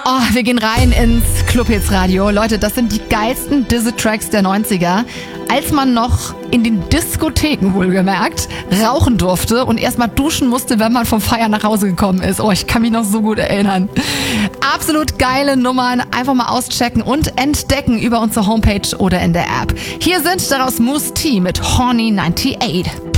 Oh, wir gehen rein ins Clubhits Radio. Leute, das sind die geilsten Dizzy-Tracks der 90er. Als man noch in den Diskotheken wohlgemerkt rauchen durfte und erstmal duschen musste, wenn man vom Feiern nach Hause gekommen ist. Oh, ich kann mich noch so gut erinnern. Absolut geile Nummern. Einfach mal auschecken und entdecken über unsere Homepage oder in der App. Hier sind daraus Mousse T mit Horny 98.